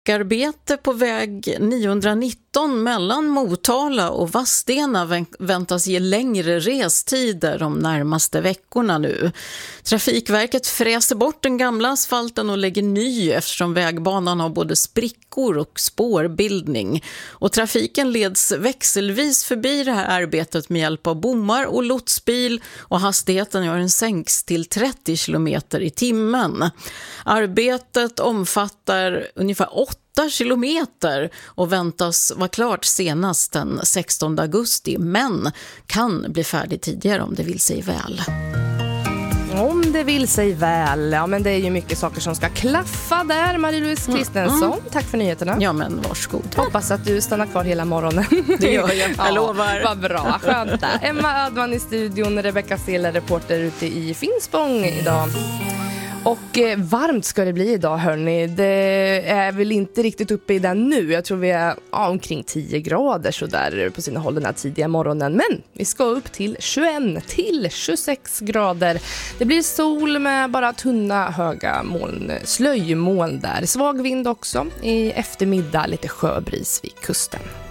Arbete på väg 919 mellan Motala och Vadstena väntas ge längre restider de närmaste veckorna nu. Trafikverket fräser bort den gamla asfalten och lägger ny eftersom vägbanan har både sprickor och spårbildning. Och trafiken leds växelvis förbi det här arbetet med hjälp av bommar och lotsbil, och hastigheten sänks till 30 km i timmen. Arbetet omfattar ungefär 8 kilometer och väntas vara klart senast den 16 augusti, men kan bli färdig tidigare om det vill sig väl. Om det vill sig väl. Ja, men det är ju mycket saker som ska klaffa där. Marie-Louise Kristensson, tack för nyheterna. Ja, men varsågod. Hoppas att du stannar kvar hela morgonen. Det gör jag, jag lovar. Vad bra, skönt där. Emma Advan i studion, Rebecca Stiller, reporter ute i Finspång idag. Och varmt ska det bli idag, hörni. Det är väl inte riktigt uppe i den nu. Jag tror vi är omkring 10 grader så där på sina håll den här tidiga morgonen. Men vi ska upp till 21 till 26 grader. Det blir sol med bara tunna höga moln, slöjmoln där. Svag vind också. I eftermiddag lite sjöbris vid kusten.